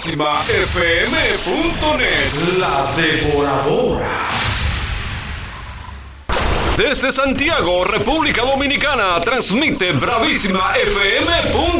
bravísimafm.net. La Devoradora. Desde Santiago, República Dominicana, transmite bravísimafm.net.